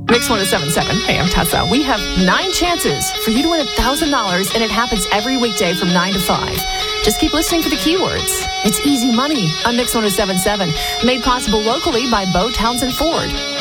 Mix 1077. Hey, I'm Tessa. We have 9 chances for you to win $1,000, and it happens every weekday from 9 to 5. Just keep listening for the keywords. It's easy money on Mix 1077. Made possible locally by Bo Townsend Ford.